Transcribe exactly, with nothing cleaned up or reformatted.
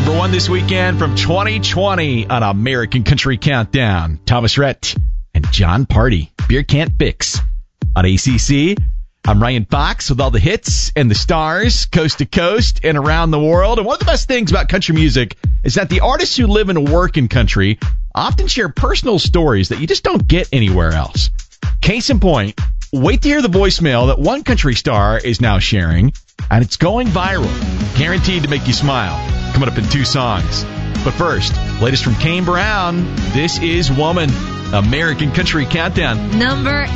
Number one this weekend from twenty twenty on American Country Countdown. Thomas Rhett and John Party. Beer Can't Fix on A C C. I'm Ryan Fox with all the hits and the stars, coast to coast and around the world. And one of the best things about country music is that the artists who live and work in country often share personal stories that you just don't get anywhere else. Case in point, wait to hear the voicemail that one country star is now sharing, and it's going viral. Guaranteed to make you smile. Coming up in two songs. But first, latest from Kane Brown. This is Woman. American Country Countdown. Number